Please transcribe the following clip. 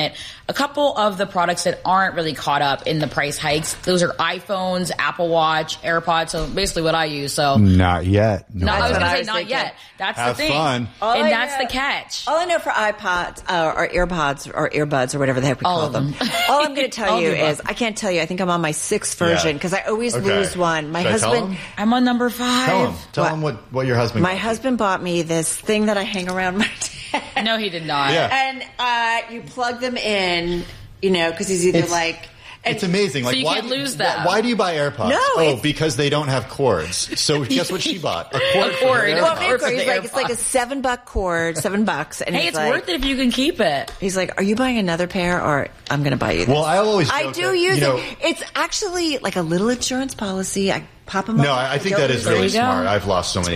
it. A couple of the products that aren't really caught up in the price hikes, those are iPhones, Apple Watch, AirPods, so basically what I use. So not yet. No, I was going to say not yet. That's Have the thing. Fun. And that's the catch. All I know for iPods or AirPods or earbuds or whatever the heck we call them. All I'm going to tell you is, I can't tell you, I think I'm on my 6th version because I always lose one. My husband... I'm on number 5. Tell him what your husband got. My husband bought me this thing that I hang around my desk. No, he did not. Yeah. And you plug them in, because he's either it's amazing. So you can't lose them. Why do you buy AirPods? No, because they don't have cords. So guess what she bought? A cord. A cord. It's like a $7 cord, $7, and hey, it's worth it if you can keep it. He's like, "Are you buying another pair, or I'm going to buy you this?" Well, I do use it. It's actually like a little insurance policy. I pop them. No, I think that is really smart. I've lost so many